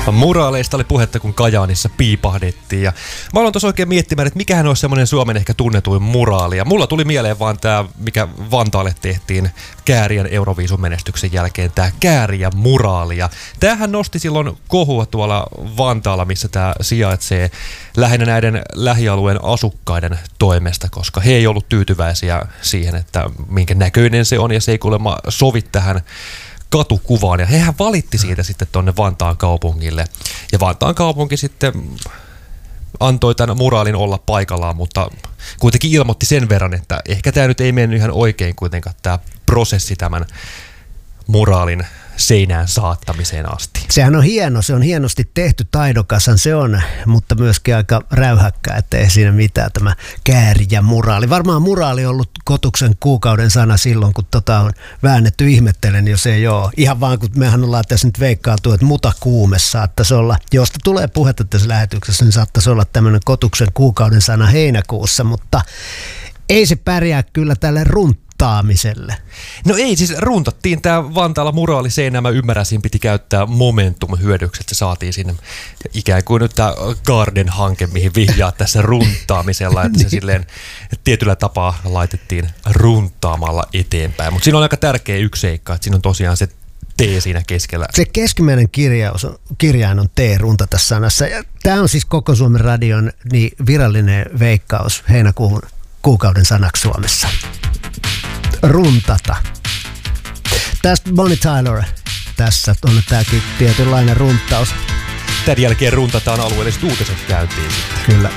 Muraaleista oli puhetta, kun Kajaanissa piipahdettiin. Ja mä aloin tuossa oikein miettimään, että mikähän olisi semmoinen Suomen ehkä tunnetuin muraali. Ja mulla tuli mieleen vaan tämä, mikä Vantaalle tehtiin Käärijän Euroviisun menestyksen jälkeen, tämä Käärijän muraali. Ja tämähän nosti silloin kohua tuolla Vantaalla, missä tämä sijaitsee, lähinnä näiden lähialueen asukkaiden toimesta, koska he ei ollut tyytyväisiä siihen, että minkä näköinen se on, ja se ei kuulemma sovi tähän katukuvaan, ja hehän valitti siitä sitten tuonne Vantaan kaupungille. Ja Vantaan kaupunki sitten antoi tämän muraalin olla paikallaan, mutta kuitenkin ilmoitti sen verran, että ehkä tämä nyt ei mennyt ihan oikein kuitenkaan tämä prosessi tämän muraalin seinään saattamiseen asti. Sehän on hieno, se on hienosti tehty, taidokashan se on, mutta myöskin aika räyhäkkää, että ei siinä mitään tämä Käärijä muraali. Varmaan muraali on ollut Kotuksen kuukauden sana silloin, kun on väännetty, ihmettelen, jos ei ole. Ihan vaan, kun mehän ollaan tässä nyt veikkailtu, että mutakuume saattaisi olla, josta tulee puhetta tässä lähetyksessä, niin saattaisi olla tämmöinen Kotuksen kuukauden sana heinäkuussa, mutta ei se pärjää kyllä tälle runttaamiselle. No ei, siis runtattiin tämä Vantaalla muraali seinään, mä ymmärrän, siinä piti käyttää momentum-hyödyksi, että se saatiin sinne ikään kuin nyt tämä Garden-hanke, mihin vihjaa tässä runtaamisella, että se silleen tietyllä tapaa laitettiin runtaamalla eteenpäin. Mutta siinä on aika tärkeä yksi seikka, että siinä on tosiaan se T siinä keskellä. Se keskimmäinen kirjain on T runtata sanassa. Tämä on siis Koko Suomen radion niin virallinen veikkaus heinäkuun kuukauden sanaksi Suomessa. Runtata. Tästä Bonnie Tyler. Tässä on tämäkin tietynlainen runtaus. Tämän jälkeen runtataan alueelliset uutiset käyntiin. Kyllä.